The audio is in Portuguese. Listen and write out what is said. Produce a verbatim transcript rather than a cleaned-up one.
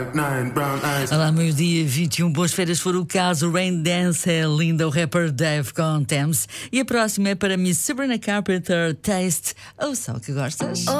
Olá, meio-dia, vinte e um, boas férias for o caso. Rain Dance é linda, o rapper Dave com Thames. E a próxima é para Miss Sabrina Carpenter, Taste. Ou só que gostas?